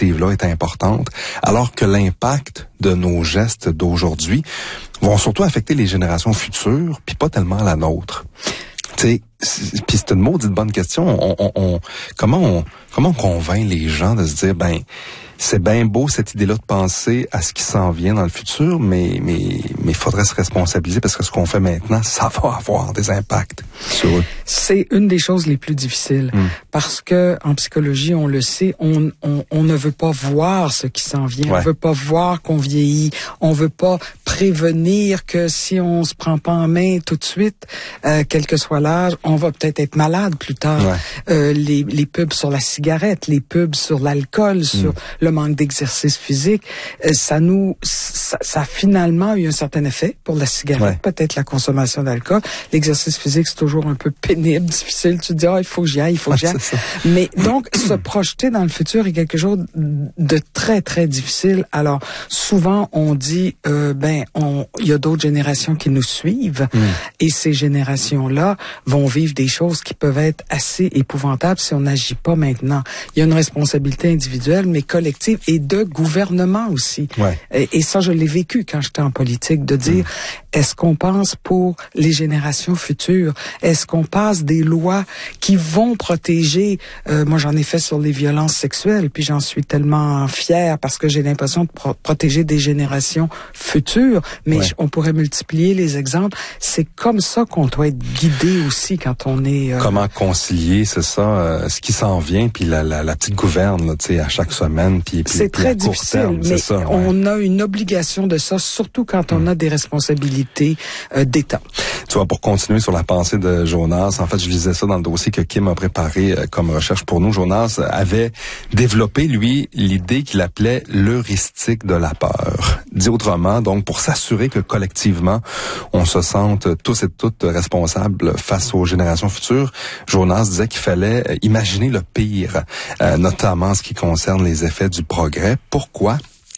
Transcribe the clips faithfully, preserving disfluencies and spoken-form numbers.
perspective-là est importante, alors que l'impact de nos gestes d'aujourd'hui vont surtout affecter les générations futures, puis pas tellement la nôtre. Tu sais, puis c'est une maudite bonne question. On, on, on, comment on comment on convainc les gens de se dire, ben, c'est bien beau cette idée-là de penser à ce qui s'en vient dans le futur, mais mais mais faudrait se responsabiliser parce que ce qu'on fait maintenant, ça va avoir des impacts sur eux. C'est une des choses les plus difficiles mm. parce que en psychologie, on le sait, on on, on ne veut pas voir ce qui s'en vient, ouais. on veut pas voir qu'on vieillit, on veut pas prévenir que si on se prend pas en main tout de suite, euh, quel que soit l'âge, on va peut-être être malade plus tard. Ouais. Euh, les les pubs sur la cigarette, les pubs sur l'alcool, mm. sur le manque d'exercice physique, ça nous, ça, ça a finalement eu un certain effet pour la cigarette, ouais. peut-être la consommation d'alcool. L'exercice physique, c'est toujours un peu pénible, difficile. Tu te dis, ah, il faut que j'y aille, il faut que j'y aille. Mais donc, se projeter dans le futur est quelque chose de très, très difficile. Alors, souvent, on dit, euh, ben, on, il y a d'autres générations qui nous suivent mm. et ces générations-là vont vivre des choses qui peuvent être assez épouvantables si on n'agit pas maintenant. Il y a une responsabilité individuelle, mais collective et de gouvernement aussi. Ouais. Et, et ça, je l'ai vécu quand j'étais en politique, de dire, mmh. est-ce qu'on pense pour les générations futures? Est-ce qu'on passe des lois qui vont protéger, euh, moi j'en ai fait sur les violences sexuelles, puis j'en suis tellement fière parce que j'ai l'impression de pro- protéger des générations futures, mais ouais. on pourrait multiplier les exemples. C'est comme ça qu'on doit être guidé aussi quand on est... Euh... Comment concilier, c'est ça, euh, ce qui s'en vient, puis la, la, la petite gouverne, tu sais, à chaque semaine. Puis, puis, c'est puis très difficile, terme, mais ça, ouais. on a une obligation de ça, surtout quand on mmh. a des responsabilités euh, d'État. Tu vois, pour continuer sur la pensée de Jonas, en fait, je lisais ça dans le dossier que Kim a préparé euh, comme recherche pour nous. Jonas avait développé, lui, l'idée qu'il appelait l'heuristique de la peur. Dit autrement, donc, pour s'assurer que collectivement, on se sente tous et toutes responsables face aux générations futures, Jonas disait qu'il fallait imaginer le pire, euh, notamment en ce qui concerne les effets du progrès. Pourquoi?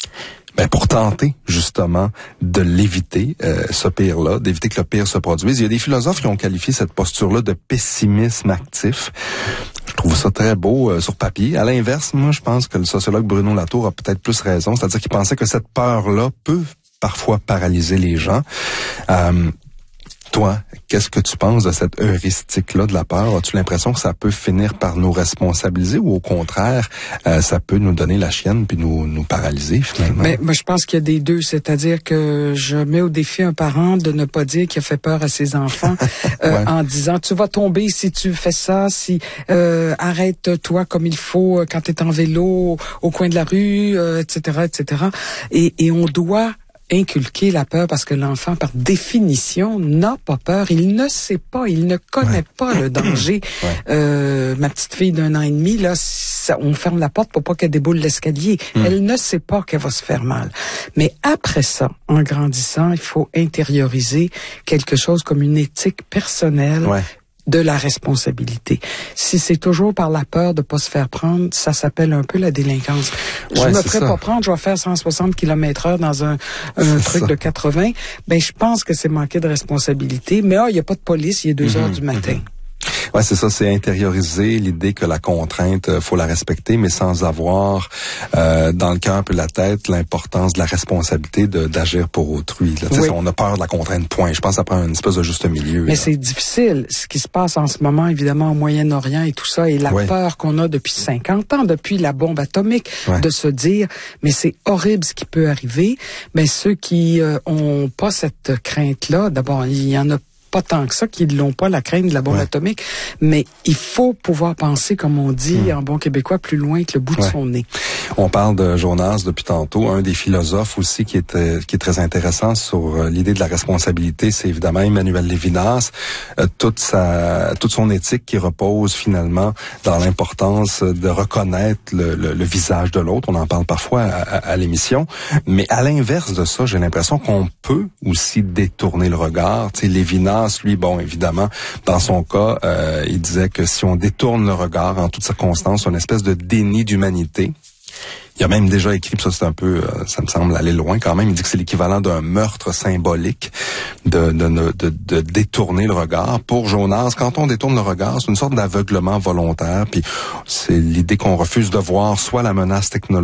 Ben pour tenter justement de l'éviter, euh, ce pire-là, d'éviter que le pire se produise. Il y a des philosophes qui ont qualifié cette posture-là de pessimisme actif. Je trouve ça très beau euh, sur papier. À l'inverse, moi, je pense que le sociologue Bruno Latour a peut-être plus raison, c'est-à-dire qu'il pensait que cette peur-là peut parfois paralyser les gens. Euh, Toi, qu'est-ce que tu penses de cette heuristique-là de la peur? As-tu l'impression que ça peut finir par nous responsabiliser ou au contraire, euh, ça peut nous donner la chienne puis nous nous paralyser finalement? Mais moi, je pense qu'il y a des deux, c'est-à-dire que je mets au défi un parent de ne pas dire qu'il a fait peur à ses enfants euh, ouais. en disant tu vas tomber si tu fais ça, si euh, arrête-toi comme il faut quand tu es en vélo au coin de la rue, euh, et cetera, et cetera. Et, et on doit inculquer la peur parce que l'enfant, par définition, n'a pas peur. Il ne sait pas, il ne connaît ouais. pas le danger. Ouais. Euh, ma petite fille d'un an et demi, là, ça, on ferme la porte pour pas qu'elle déboule l'escalier. Mm. Elle ne sait pas qu'elle va se faire mal. Mais après ça, en grandissant, il faut intérioriser quelque chose comme une éthique personnelle. Ouais. de la responsabilité. Si c'est toujours par la peur de pas se faire prendre, ça s'appelle un peu la délinquance. Ouais, je me ferai pas prendre, je vais faire cent soixante kilomètres heure dans un, un truc ça. de quatre-vingts. Ben, je pense que c'est manquer de responsabilité. Mais ah, il y a pas de police, il est deux mm-hmm, heures du matin. Mm-hmm. Ouais, c'est ça, c'est intérioriser l'idée que la contrainte, euh, faut la respecter, mais sans avoir euh, dans le cœur et la tête l'importance de la responsabilité de d'agir pour autrui. Là. Oui. On a peur de la contrainte, point. Je pense que ça prend une espèce de juste milieu. Mais là. C'est difficile. Ce qui se passe en ce moment, évidemment, au Moyen-Orient et tout ça, et la oui. peur qu'on a depuis cinquante ans, depuis la bombe atomique, ouais. de se dire, mais c'est horrible ce qui peut arriver. Mais ceux qui euh, ont pas cette crainte-là, d'abord, il y en a pas tant que ça, qu'ils n'ont pas la crainte de la bombe ouais. atomique, mais il faut pouvoir penser, comme on dit mmh. en bon québécois, plus loin que le bout ouais. de son nez. On parle de Jonas depuis tantôt. Un des philosophes aussi qui est, euh, qui est très intéressant sur euh, l'idée de la responsabilité, c'est évidemment Emmanuel Lévinas. Euh, toute sa, toute son éthique qui repose finalement dans l'importance de reconnaître le, le, le visage de l'autre. On en parle parfois à, à, à l'émission. Mais à l'inverse de ça, j'ai l'impression qu'on peut aussi détourner le regard. Tu sais, Lévinas, lui, bon, évidemment, dans son cas, euh, il disait que si on détourne le regard en toutes circonstances, une espèce de déni d'humanité. Il a même déjà écrit, ça c'est un peu, euh, ça me semble aller loin quand même, il dit que c'est l'équivalent d'un meurtre symbolique de, de, de, de, de détourner le regard. Pour Jonas, quand on détourne le regard, c'est une sorte d'aveuglement volontaire, puis c'est l'idée qu'on refuse de voir soit la menace technologique,